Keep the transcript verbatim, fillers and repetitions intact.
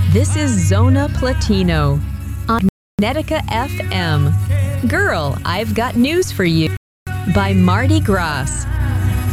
This is Zona Platino on Magnetica F M. Girl, I've got news for you by Mardi Gras.